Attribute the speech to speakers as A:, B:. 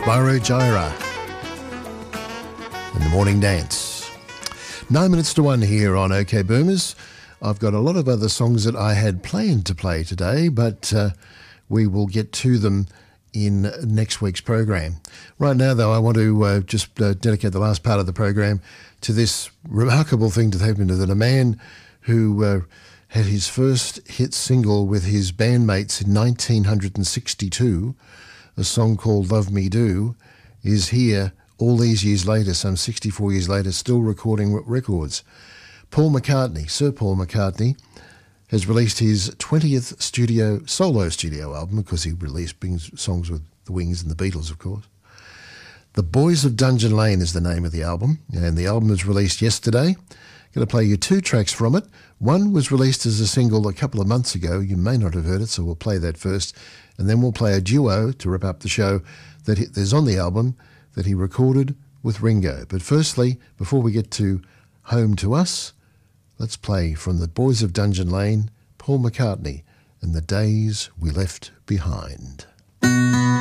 A: Spyro Gyra and the Morning Dance. 9 minutes to 1 here on OK Boomers. I've got a lot of other songs that I had planned to play today, but we will get to them in next week's program. Right now, though, I want to just dedicate the last part of the program to this remarkable thing that happened, that a man who had his first hit single with his bandmates in 1962, a song called Love Me Do, is here all these years later, some 64 years later, still recording records. Paul McCartney, Sir Paul McCartney, has released his 20th solo studio album, because he released songs with the Wings and the Beatles, of course. The Boys of Dungeon Lane is the name of the album, and the album was released yesterday. I'm going to play you 2 tracks from it. One was released as a single a couple of months ago. You may not have heard it, so we'll play that first. And then we'll play a duo to wrap up the show that there's on the album that he recorded with Ringo. But firstly, before we get to Home to Us, let's play from the Boys of Dungeon Lane, Paul McCartney and the Days We Left Behind.